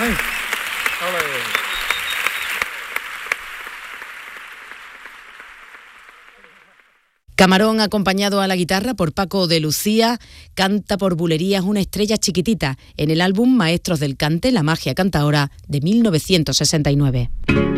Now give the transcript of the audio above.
Camarón, acompañado a la guitarra por Paco de Lucía, canta por bulerías Una estrella chiquitita en el álbum Maestros del Cante, la magia cantaora de 1969.